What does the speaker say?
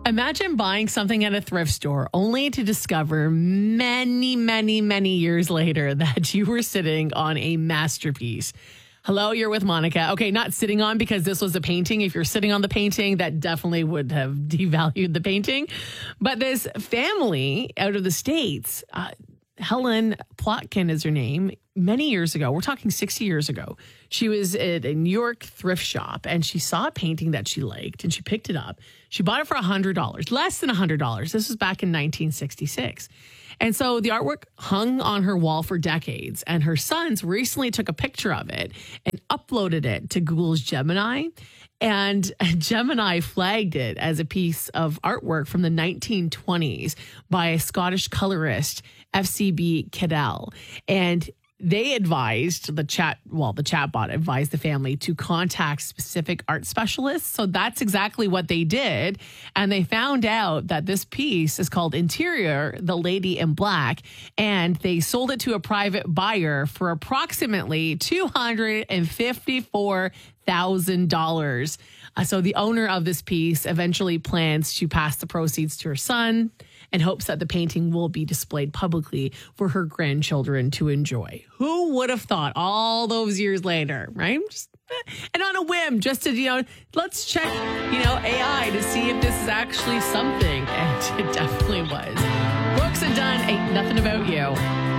Imagine buying something at a thrift store only to discover many, many, many years later that you were sitting on a masterpiece. Hello, you're with Monica. Okay, not sitting on because this was a painting. If you're sitting on the painting, that definitely would have devalued the painting. But this family out of the States, Helen Plotkin is her name. Many years ago, we're talking 60 years ago, she was at a New York thrift shop and she saw a painting that she liked and she picked it up. She bought it for $100, less than $100. This was back in 1966. And so the artwork hung on her wall for decades, and her sons recently took a picture of it and uploaded it to Google's Gemini. And Gemini flagged it as a piece of artwork from the 1920s by a Scottish colorist, FCB Cadell. And they advised the chatbot advised the family to contact specific art specialists. So that's exactly what they did. And they found out that this piece is called Interior, The Lady in Black. And they sold it to a private buyer for approximately $254,000. So the owner of this piece eventually plans to pass the proceeds to her son and hopes that the painting will be displayed publicly for her grandchildren to enjoy. Who would have thought all those years later, right? And on a whim, just to, let's check, AI to see if this is actually something. And it definitely was. Brooks and Dunn, Ain't Nothing About You.